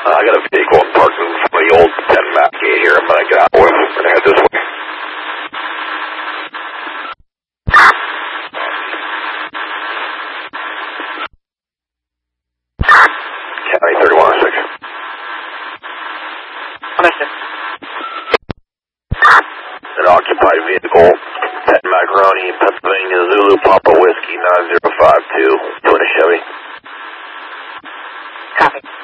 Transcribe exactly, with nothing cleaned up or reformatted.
I got a vehicle parked in front of the old ten map gate here. I'm going to get out. We're going to head this way. County thirty-one oh six. Understood. An occupied vehicle, ten Macaroni, Pennsylvania, Zulu, Papa Whiskey, nine zero five two, doing a Chevy. Copy.